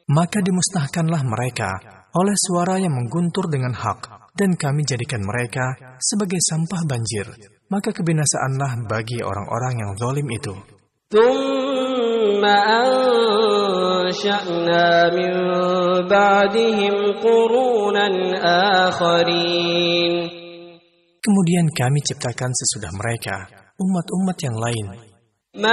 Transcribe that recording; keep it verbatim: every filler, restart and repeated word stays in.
Maka dimusnahkanlah mereka oleh suara yang mengguntur dengan hak, dan kami jadikan mereka sebagai sampah banjir. Maka kebinasaanlah bagi orang-orang yang zalim itu. Thumma ansha'na min ba'dihim qurunan akharin. Kemudian kami ciptakan sesudah mereka umat-umat yang lain